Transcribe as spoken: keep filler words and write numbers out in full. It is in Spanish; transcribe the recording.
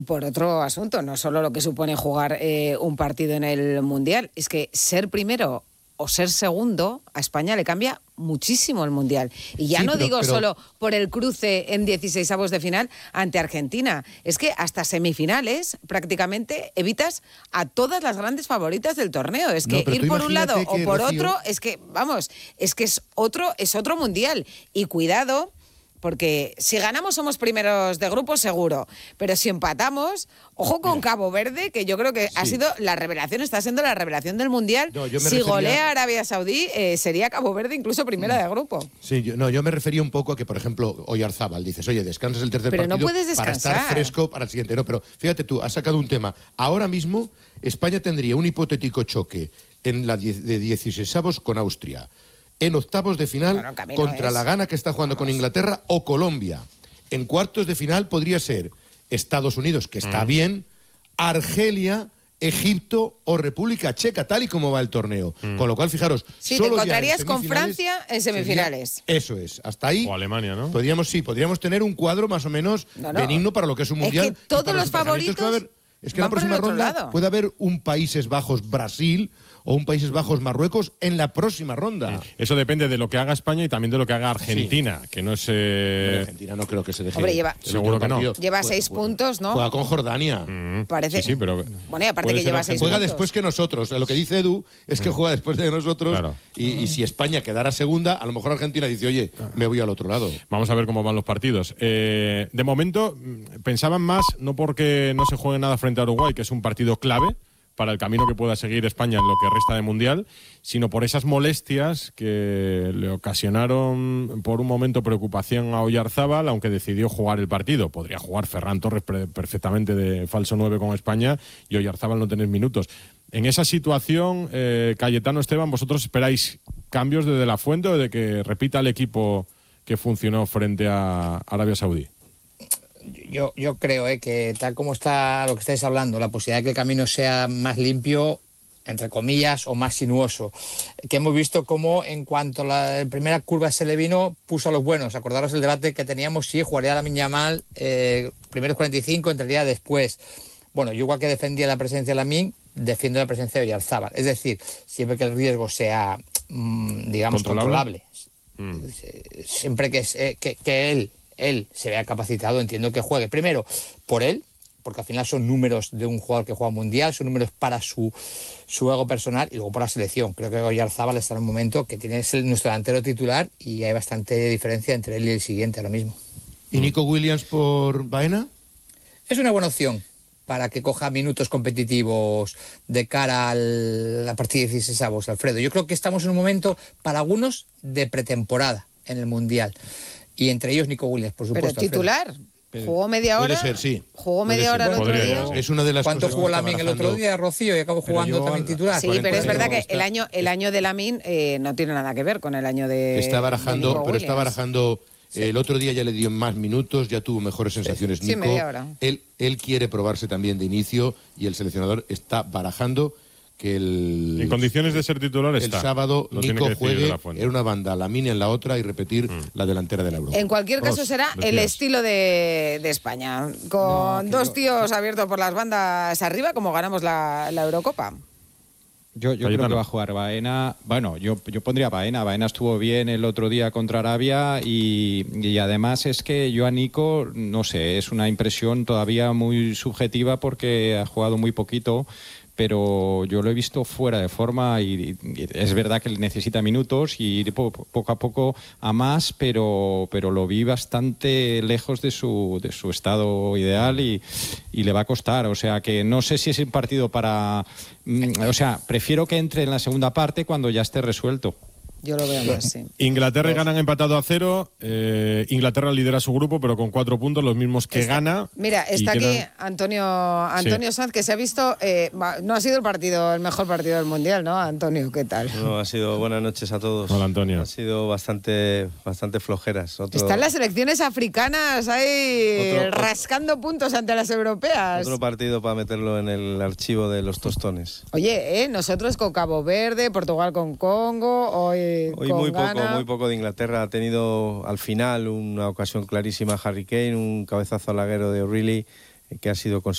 Por otro asunto, no solo lo que supone jugar eh, un partido en el Mundial, es que ser primero o ser segundo a España le cambia muchísimo el Mundial. Y ya Sí, no pero, digo pero... solo por el cruce en dieciseisavos de final ante Argentina, es que hasta semifinales prácticamente evitas a todas las grandes favoritas del torneo. Es que no, ir por un lado que, o por Rocío... otro, es que, vamos, es que es otro, es otro Mundial. Y cuidado, porque si ganamos somos primeros de grupo seguro, pero si empatamos, ojo con Cabo Verde, que yo creo que sí. ha sido la revelación, está siendo la revelación del Mundial. No, si refería... golea a Arabia Saudí, eh, sería Cabo Verde incluso primera mm. de grupo. Sí, yo, no, yo me refería un poco a que, por ejemplo, Oyarzábal, dices, oye, descansas el tercer pero partido no puedes para estar fresco para el siguiente. No, pero fíjate tú, has sacado un tema. Ahora mismo España tendría un hipotético choque en la die de dieciseisavos con Austria, en octavos de final bueno, contra es. la Ghana que está jugando Vamos. con Inglaterra o Colombia. En cuartos de final podría ser Estados Unidos, que está mm. bien, Argelia, Egipto o República Checa, tal y como va el torneo. Mm. Con lo cual, fijaros, sí, solo te encontrarías con Francia en semifinales. Sería, eso es, hasta ahí. O Alemania, ¿no? Podríamos, sí, podríamos tener un cuadro más o menos no, no. benigno para lo que es un mundial. Es que todos los favoritos. Que va a haber, es que en la próxima ronda lado. puede haber un Países Bajos-Brasil o un Países Bajos-Marruecos en la próxima ronda. Eso depende de lo que haga España y también de lo que haga Argentina, sí. que no es... Eh... Argentina no creo que se deje... Hombre, lleva, seguro que no. Lleva seis juega, puntos, ¿no? Juega con Jordania. Mm, Parece... Sí, sí, pero... Bueno, y aparte que lleva seis juega puntos. después que nosotros. Lo que dice Edu es que juega después de nosotros claro. y, y si España quedara segunda, a lo mejor Argentina dice, oye, me voy al otro lado. Vamos a ver cómo van los partidos. Eh, de momento, pensaban más, no porque no se juegue nada frente a Uruguay, que es un partido clave para el camino que pueda seguir España en lo que resta de Mundial, sino por esas molestias que le ocasionaron por un momento preocupación a Oyarzábal, aunque decidió jugar el partido. Podría jugar Ferran Torres perfectamente de falso nueve con España y Oyarzábal no tener minutos. En esa situación, eh, Cayetano, Esteban, ¿vosotros esperáis cambios de De La Fuente o de que repita el equipo que funcionó frente a Arabia Saudí? Yo, yo creo eh, que tal como está lo que estáis hablando, la posibilidad de que el camino sea más limpio, entre comillas, o más sinuoso, que hemos visto cómo en cuanto la primera curva se le vino, puso a los buenos. Acordaros el debate que teníamos, si jugaría Lamine Yamal eh, primeros cuarenta y cinco, entraría después. Bueno, yo igual que defendía la presencia de Lamine, defiendo la presencia de Oyarzábal. Es decir, siempre que el riesgo sea, mmm, digamos, controlable, controlable mm. siempre que, eh, que, que él... él se vea capacitado, entiendo que juegue. Primero, por él, porque al final son números de un jugador que juega mundial, son números para su, su ego personal, y luego por la selección. Creo que Oyarzábal está en un momento que tiene es el, nuestro delantero titular y hay bastante diferencia entre él y el siguiente ahora mismo. ¿Y Nico Williams por Baena? Es una buena opción para que coja minutos competitivos de cara al, a la partida de dieciseisavos, Alfredo. Yo creo que estamos en un momento, para algunos, de pretemporada en el Mundial. Y entre ellos Nico Williams, por supuesto. Pero titular. Pero jugó media hora. Puede ser, sí. Jugó media hora el otro día. Es una de las ¿Cuánto cosas jugó Lamine el otro día, Rocío? Y acabó jugando yo, también titular. Sí, pero es verdad que el año, el año de Lamine eh, no tiene nada que ver con el año de. Está barajando, de pero está barajando. Sí. El otro día ya le dio más minutos, ya tuvo mejores sensaciones. Sí, Nico. Sí, media hora. Él, él quiere probarse también de inicio y el seleccionador está barajando que el... En condiciones de ser titular está. El sábado Nico juegue en una banda, Lamine en la otra y repetir mm. la delantera de la Europa. En cualquier caso Vamos, será el estilo de, de España, con no, dos no. tíos abiertos por las bandas arriba, como ganamos la, la Eurocopa. Yo, yo creo que va a jugar Baena. Bueno, yo, yo pondría Baena. Baena estuvo bien el otro día contra Arabia y, y además es que yo a Nico, no sé, es una impresión todavía muy subjetiva porque ha jugado muy poquito, pero yo lo he visto fuera de forma y, y es verdad que necesita minutos y ir po poco a poco a más, pero, pero lo vi bastante lejos de su, de su estado ideal y, y le va a costar. O sea que no sé si es un partido para... O sea, prefiero que entre en la segunda parte cuando ya esté resuelto. Yo lo veo más, sí. Inglaterra y Ghana han empatado a cero. Eh, Inglaterra lidera su grupo, pero con cuatro puntos, los mismos que está, Ghana. Mira, está aquí quedan... Antonio, Antonio sí. Sanz, que se ha visto... Eh, no ha sido el partido, el mejor partido del Mundial, ¿no? Antonio, ¿qué tal? No, ha sido... Buenas noches a todos. Hola, Antonio. Ha sido bastante, bastante flojeras. Otro... Están las selecciones africanas ahí otro, rascando otro... puntos ante las europeas. Otro partido para meterlo en el archivo de los tostones. Oye, eh, nosotros con Cabo Verde, Portugal con Congo, hoy... Hoy con muy Ghana. poco, muy poco de Inglaterra. Ha tenido al final una ocasión clarísima Harry Kane, un cabezazo al larguero de O'Reilly que ha sido